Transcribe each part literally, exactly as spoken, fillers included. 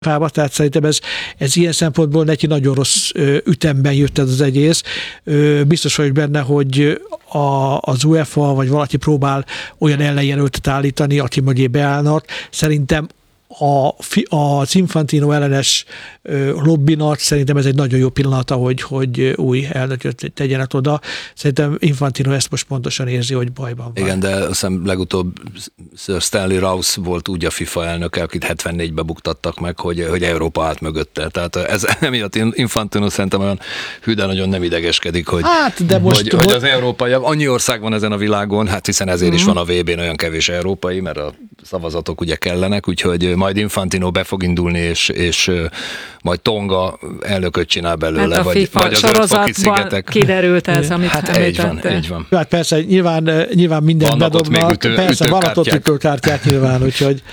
fába, tehát szerintem ez, ez ilyen szempontból neki nagyon rossz ütemben jött ez az egész. Biztos vagyok benne, hogy a, az UEFA vagy valaki próbál olyan ellenjelöltet állítani, aki mögé beállnak. Szerintem a, az Infantino ellenes lobbinak szerintem ez egy nagyon jó pillanata, hogy, hogy új elnököt tegyenek oda. Szerintem Infantino ezt most pontosan érzi, hogy bajban van. Igen, de azt hiszem legutóbb Sir Stanley Rouse volt úgy a FIFA elnöke, akit hetvennégyben buktattak meg, hogy, hogy Európa állt mögötte. Tehát ez emiatt Infantino szerintem olyan hű, de nagyon nem idegeskedik, hogy, hát, de most, hogy, hogy az európai, annyi ország van ezen a világon, hát hiszen ezért mm-hmm. is van a vé bén olyan kevés európai, mert a szavazatok ugye kellenek, úgyhogy majd Infantino be fog indulni, és, és majd Tonga elnököt csinál belőle, hát a vagy, FIFA vagy az Ötfoki-szigetek. Kiderült ez, amit hát említette. Így van, így van. Hát persze, nyilván, nyilván mindent vannak bedobnak, ütő, persze, van ott ütőkártyák nyilván, úgyhogy...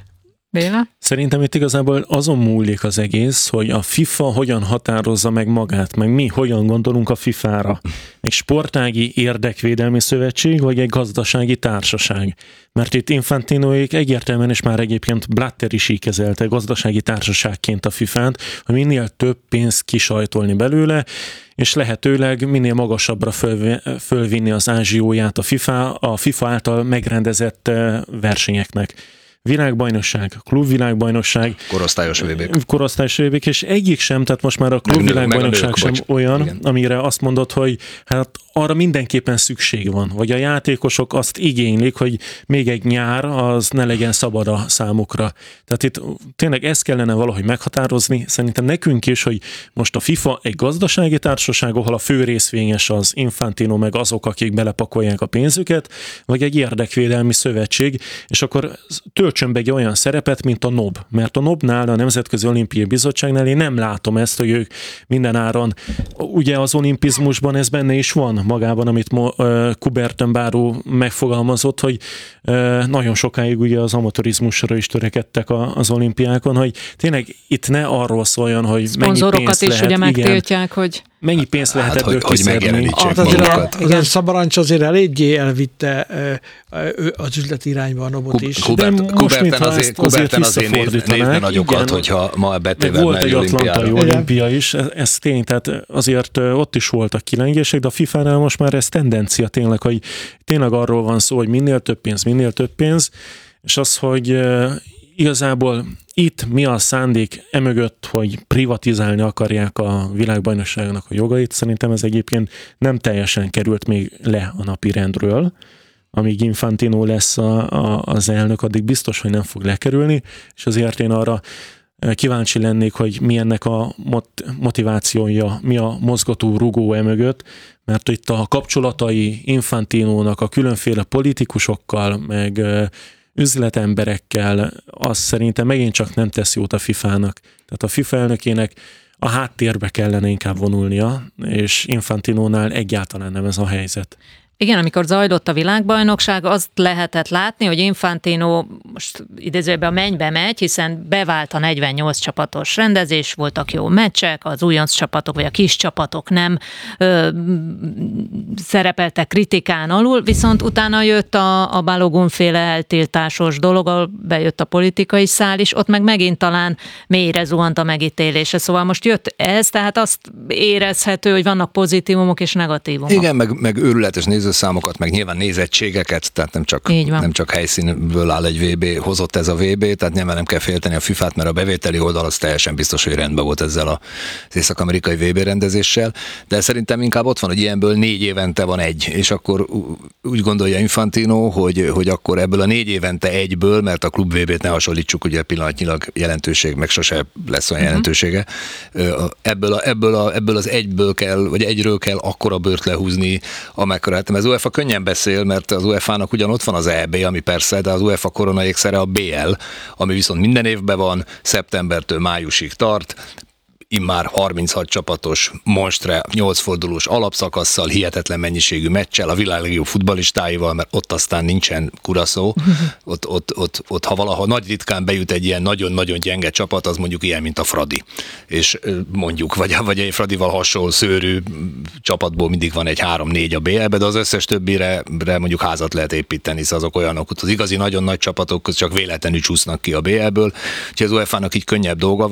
Béla? Szerintem itt igazából azon múlik az egész, hogy a FIFA hogyan határozza meg magát, meg mi hogyan gondolunk a fifára. Egy sportági érdekvédelmi szövetség, vagy egy gazdasági társaság. Mert itt Infantinoék egyértelműen, és már egyébként Blatter is így kezelte gazdasági társaságként a fifát, hogy minél több pénzt kisajtolni belőle, és lehetőleg minél magasabbra föl, fölvinni az ázsióját a FIFA, a FIFA által megrendezett versenyeknek. Világbajnokság, klubvilágbajnokság, korosztályos vé bék. Korosztályos vé bék, és egyik sem, tehát most már a klubvilágbajnokság sem bocs. olyan, igen. amire azt mondod, hogy hát arra mindenképpen szükség van, vagy a játékosok azt igénylik, hogy még egy nyár az ne legyen szabad a számukra. Tehát itt tényleg ezt kellene valahogy meghatározni, szerintem nekünk is, hogy most a FIFA egy gazdasági társaság, ahol a fő részvényes az Infantino, meg azok, akik belepakolják a pénzüket, vagy egy érdekvédelmi szövetség, és akkor töltsön be egy olyan szerepet, mint a en o bé, mert a en o bé-nál, a Nemzetközi Olimpiai Bizottságnál én nem látom ezt, hogy ők minden áron, ugye az olimpizmusban ez benne is van magában, amit Coubertin báró megfogalmazott, hogy nagyon sokáig ugye az amatőrizmusra is törekedtek az olimpiákon, hogy tényleg itt ne arról szóljon, hogy mennyi pénzt is lehet, ugye megtiltják, igen, hogy mennyi pénzt lehet hát, ebből hogy, hogy megjelenítsék hát magukat. Az a Szabarancs azért eléggé elvitte az üzleti irányba a nobot is. Coubertin azért, azért, azért nézne nagyokat, hogyha ma betéved egy atlantai olimpia is, ez, ez tény, tehát azért ott is voltak kilengések, de a fifánál most már ez tendencia tényleg, hogy tényleg arról van szó, hogy minél több pénz, minél több pénz, és az, hogy igazából itt mi a szándék emögött, hogy privatizálni akarják a világbajnokságnak a jogait, szerintem ez egyébként nem teljesen került még le a napi rendről. Amíg Infantino lesz a, a, az elnök, addig biztos, hogy nem fog lekerülni, és azért én arra kíváncsi lennék, hogy mi ennek a motivációja, mi a mozgató rugó emögött, mert itt a kapcsolatai Infantinónak a különféle politikusokkal, meg üzletemberekkel, az szerintem megint csak nem tesz jót a fifának. Tehát a FIFA elnökének a háttérbe kellene inkább vonulnia, és Infantinónál egyáltalán nem ez a helyzet. Igen, amikor zajlott a világbajnokság, azt lehetett látni, hogy Infantino most idézőben a mennybe megy, hiszen bevált a negyvennyolc csapatos rendezés, voltak jó meccsek, az újonc csapatok vagy a kis csapatok nem ö, szerepeltek kritikán alul, viszont utána jött a, a Balogun-féle eltiltásos dolog, ahol bejött a politikai szál is, ott meg megint talán mélyre zuhant a megítélése. Szóval most jött ez, tehát azt érezhető, hogy vannak pozitívumok és negatívumok. Igen, meg, meg őrületes nézőszámokat, meg nyilván nézettségeket, tehát nem csak, nem csak helyszínből áll egy vé bé, hozott ez a vé bé, tehát nyilván nem kell félteni a fifát, mert a bevételi oldal az teljesen biztos, hogy rendben volt ezzel az észak-amerikai vé bé rendezéssel, de szerintem inkább ott van, hogy ilyenből négy évente van egy, és akkor úgy gondolja Infantino, hogy, hogy akkor ebből a négy évente egyből, mert a klub vé bét ne hasonlítsuk, ugye pillanatnyilag jelentőség, meg sose lesz olyan jelentősége, ebből, a, ebből, a, ebből az egyből kell, vagy egyről kell akkora bőrt lehúzni, amekkora. Hát az UEFA könnyen beszél, mert az UEFA-nak ugyan ott van az é bé, ami persze, de az UEFA korona ékszere a bé el, ami viszont minden évben van, szeptembertől májusig tart. immár harminchat csapatos monstre, nyolc fordulós alapszakasszal, hihetetlen mennyiségű meccsel, a világ legjobb futballistáival, mert ott aztán nincsen kuraszó. Ott, ott, ott, ott ha valaha nagy ritkán bejut egy ilyen nagyon-nagyon gyenge csapat, az mondjuk ilyen, mint a Fradi. És mondjuk, vagy, vagy egy Fradival hasonló szőrű csapatból mindig van egy három-négy a bé el-be, de az összes többire mondjuk házat lehet építeni, hisz azok olyanok, az igazi nagyon nagy csapatok csak véletlenül csúsznak ki a bé el-ből, úgyhogy az u e fának így könnyebb dolga